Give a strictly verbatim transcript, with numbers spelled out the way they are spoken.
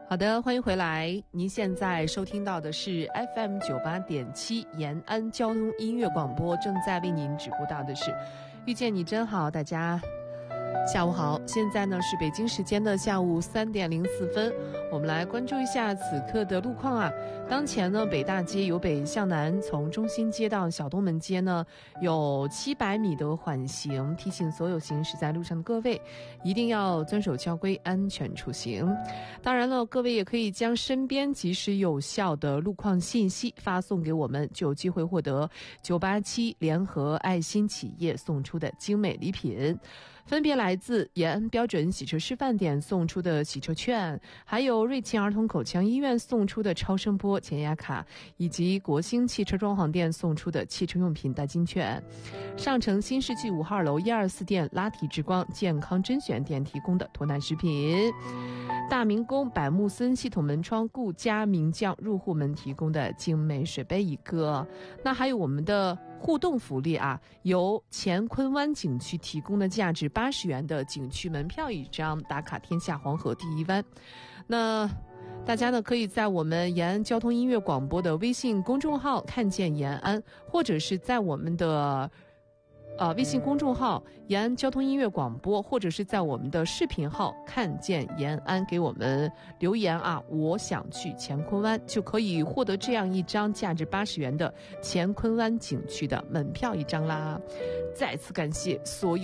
好的，欢迎回来。您现在收听到的是 F M 九八点七延安交通音乐广播，正在为您直播到的是遇见你真好。大家下午好，现在呢是北京时间的下午三点零四分，我们来关注一下此刻的路况啊。当前呢，北大街由北向南，从中心街到小东门街呢，有七百米的缓行，提醒所有行驶在路上的各位，一定要遵守交规，安全出行。当然了，各位也可以将身边及时有效的路况信息发送给我们，就有机会获得九八七联合爱心企业送出的精美礼品。分别来自延安标准洗车示范点送出的洗车券，还有瑞琴儿童口腔医院送出的超声波减压卡，以及国兴汽车装潢店送出的汽车用品代金券。上城新世纪五号楼一二四店拉提之光健康甄选店提供的脱难食品，大明宫百木森系统门窗顾家名匠入户门提供的精美水杯一个。那还有我们的互动福利啊，由乾坤湾景区提供的价值八十元的景区门票一张，打卡天下黄河第一湾。那大家呢可以在我们延安交通音乐广播的微信公众号看见延安，或者是在我们的呃，微信公众号延安交通音乐广播，或者是在我们的视频号看见延安给我们留言啊，我想去乾坤湾，就可以获得这样一张价值八十元的乾坤湾景区的门票一张啦。再次感谢所有